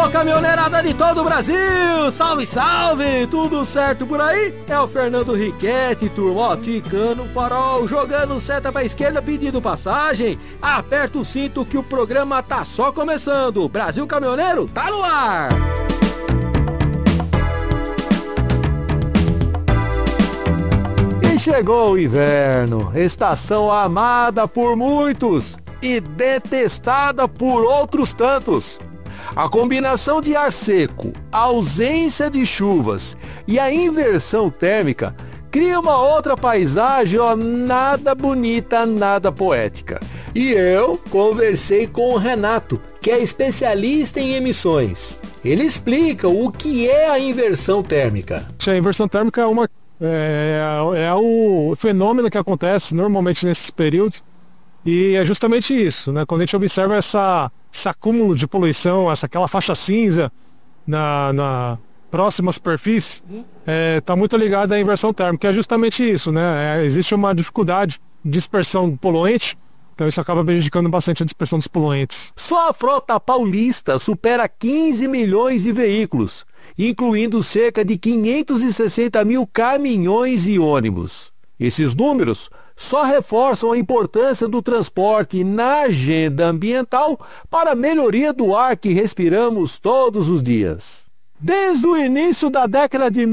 Alô, caminhoneirada de todo o Brasil! Salve, salve! Tudo certo por aí? É o Fernando Riquetti, turma, ó, ticando o farol, jogando seta pra esquerda, pedindo passagem. Aperta o cinto que o programa tá só começando. Brasil Caminhoneiro tá no ar! E chegou o inverno, estação amada por muitos e detestada por outros tantos. A combinação de ar seco, a ausência de chuvas e a inversão térmica cria uma outra paisagem, ó, nada bonita, nada poética. E eu conversei com o Renato, que é especialista em emissões. Ele explica o que é a inversão térmica. A inversão térmica é o fenômeno que acontece normalmente nesses períodos. E é justamente isso, né? Quando a gente observa esse acúmulo de poluição, aquela faixa cinza na próxima superfície, está muito ligada à inversão térmica, é justamente isso, né? Existe uma dificuldade de dispersão do poluente, então isso acaba prejudicando bastante a dispersão dos poluentes. Só a frota paulista supera 15 milhões de veículos, incluindo cerca de 560 mil caminhões e ônibus. Esses números só reforçam a importância do transporte na agenda ambiental para a melhoria do ar que respiramos todos os dias. Desde o início da década de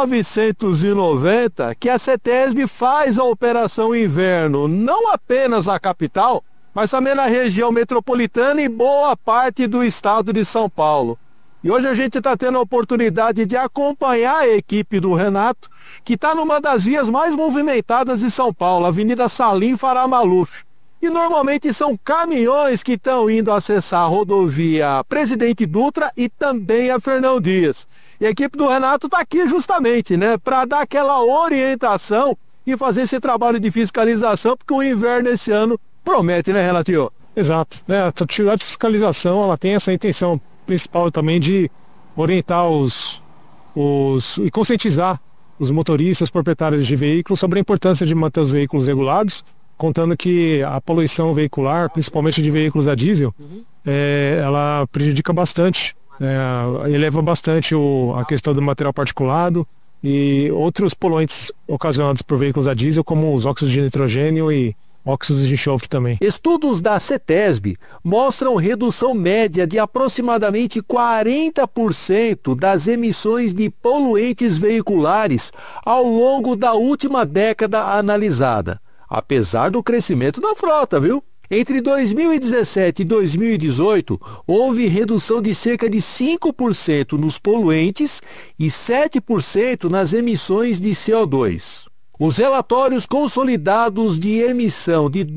1990, que a CETESB faz a Operação Inverno, não apenas na capital, mas também na região metropolitana e boa parte do estado de São Paulo. E hoje a gente está tendo a oportunidade de acompanhar a equipe do Renato, que está numa das vias mais movimentadas de São Paulo, a Avenida Salim Farah Maluf. E normalmente são caminhões que estão indo acessar a rodovia Presidente Dutra e também a Fernão Dias. E a equipe do Renato está aqui justamente, né, para dar aquela orientação e fazer esse trabalho de fiscalização, porque o inverno esse ano promete, né, Renatinho? Exato. A atividade de fiscalização, ela tem essa intenção principal também de orientar e conscientizar os motoristas, proprietários de veículos sobre a importância de manter os veículos regulados, contando que a poluição veicular, principalmente de veículos a diesel, ela prejudica bastante, eleva bastante a questão do material particulado e outros poluentes ocasionados por veículos a diesel, como os óxidos de nitrogênio e óxidos de enxofre também. Estudos da CETESB mostram redução média de aproximadamente 40% das emissões de poluentes veiculares ao longo da última década analisada, apesar do crescimento da frota, viu? Entre 2017 e 2018, houve redução de cerca de 5% nos poluentes e 7% nas emissões de CO2. Os relatórios consolidados de emissão de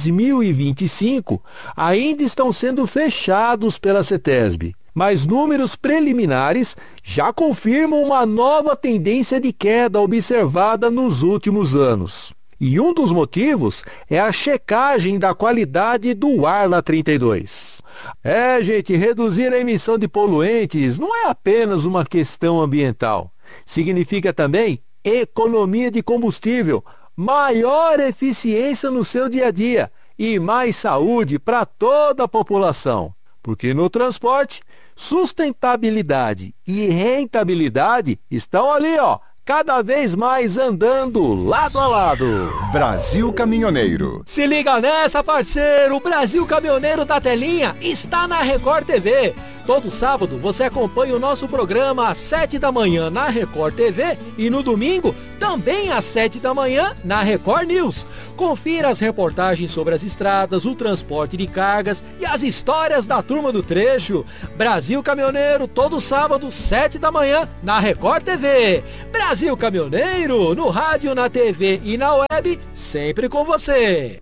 2025 ainda estão sendo fechados pela CETESB, mas números preliminares já confirmam uma nova tendência de queda observada nos últimos anos. E um dos motivos é a checagem da qualidade do ar na 32. Gente, reduzir a emissão de poluentes não é apenas uma questão ambiental. Significa também economia de combustível, maior eficiência no seu dia a dia e mais saúde para toda a população. Porque no transporte, sustentabilidade e rentabilidade estão ali, ó, cada vez mais andando lado a lado. Brasil Caminhoneiro. Se liga nessa, parceiro! O Brasil Caminhoneiro da Telinha está na Record TV. Todo sábado você acompanha o nosso programa às 7 da manhã na Record TV e no domingo também às 7 da manhã na Record News. Confira as reportagens sobre as estradas, o transporte de cargas e as histórias da turma do trecho. Brasil Caminhoneiro, todo sábado, 7 da manhã na Record TV. Brasil Caminhoneiro, no rádio, na TV e na web, sempre com você.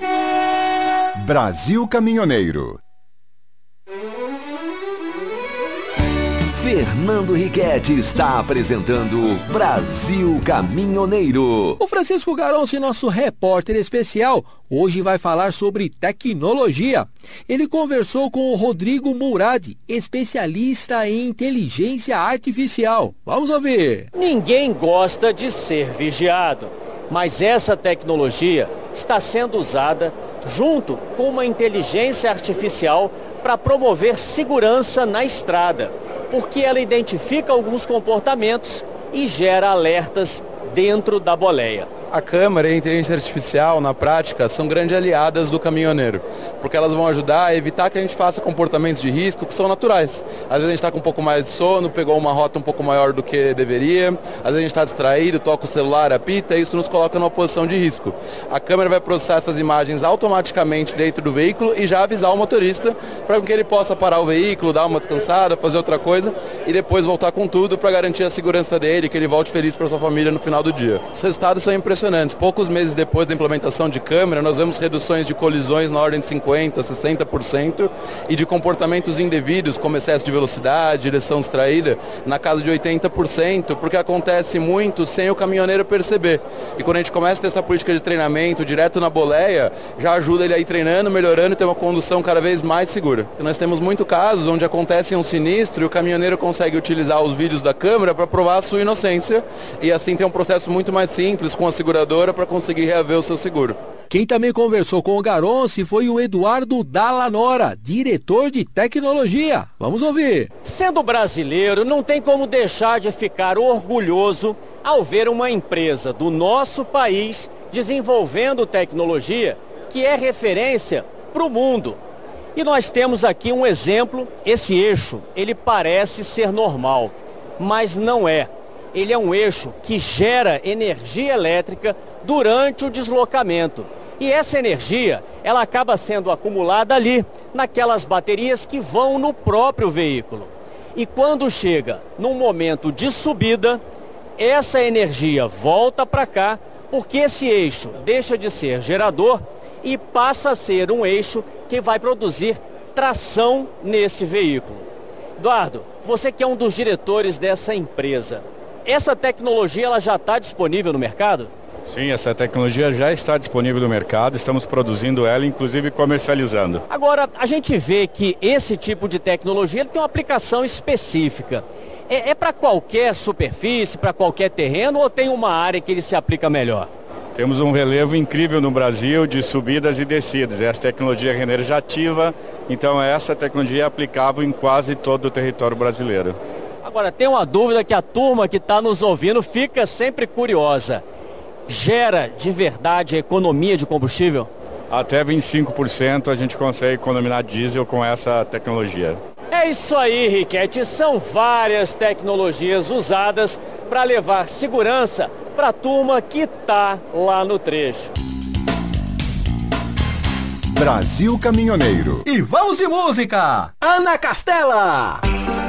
Brasil Caminhoneiro. Fernando Riquetti está apresentando Brasil Caminhoneiro. O Francisco Garonci, nosso repórter especial, hoje vai falar sobre tecnologia. Ele conversou com o Rodrigo Mourad, especialista em inteligência artificial. Vamos ouvir. Ninguém gosta de ser vigiado, mas essa tecnologia está sendo usada junto com uma inteligência artificial para promover segurança na estrada. porque ela identifica alguns comportamentos e gera alertas dentro da boleia. A câmera e a inteligência artificial, na prática, são grandes aliadas do caminhoneiro, porque elas vão ajudar a evitar que a gente faça comportamentos de risco que são naturais. Às vezes a gente está com um pouco mais de sono, pegou uma rota um pouco maior do que deveria, às vezes a gente está distraído, toca o celular, apita, e isso nos coloca numa posição de risco. A câmera vai processar essas imagens automaticamente dentro do veículo e já avisar o motorista para que ele possa parar o veículo, dar uma descansada, fazer outra coisa e depois voltar com tudo para garantir a segurança dele, que ele volte feliz para sua família no final do dia. Os resultados são impressionantes. Poucos meses depois da implementação de câmera, nós vemos reduções de colisões na ordem de 50%, 60% e de comportamentos indevidos, como excesso de velocidade, direção distraída, na casa de 80%, porque acontece muito sem o caminhoneiro perceber. E quando a gente começa a ter essa política de treinamento direto na boleia, já ajuda ele a ir treinando, melhorando e ter uma condução cada vez mais segura. E nós temos muitos casos onde acontece um sinistro e o caminhoneiro consegue utilizar os vídeos da câmera para provar a sua inocência e assim ter um processo muito mais simples com a seguradora para conseguir reaver o seu seguro. Quem também conversou com o Garonce foi o Eduardo Dallanora, diretor de tecnologia. Vamos ouvir. Sendo brasileiro, não tem como deixar de ficar orgulhoso ao ver uma empresa do nosso país desenvolvendo tecnologia que é referência para o mundo. E nós temos aqui um exemplo. Esse eixo, ele parece ser normal, mas não é. Ele é um eixo que gera energia elétrica durante o deslocamento. E essa energia, ela acaba sendo acumulada ali, naquelas baterias que vão no próprio veículo. E quando chega num momento de subida, essa energia volta para cá, porque esse eixo deixa de ser gerador e passa a ser um eixo que vai produzir tração nesse veículo. Eduardo, você que é um dos diretores dessa empresa, essa tecnologia ela já está disponível no mercado? Sim, essa tecnologia já está disponível no mercado, estamos produzindo ela, inclusive comercializando. Agora, a gente vê que esse tipo de tecnologia ele tem uma aplicação específica. É para qualquer superfície, para qualquer terreno ou tem uma área que ele se aplica melhor? Temos um relevo incrível no Brasil de subidas e descidas. Essa tecnologia é regenerativa, então essa tecnologia é aplicável em quase todo o território brasileiro. Agora, tem uma dúvida que a turma que está nos ouvindo fica sempre curiosa. Gera de verdade a economia de combustível? Até 25% a gente consegue economizar diesel com essa tecnologia. É isso aí, Riquete. São várias tecnologias usadas para levar segurança para a turma que está lá no trecho. Brasil Caminhoneiro. E vamos de música! Ana Castela!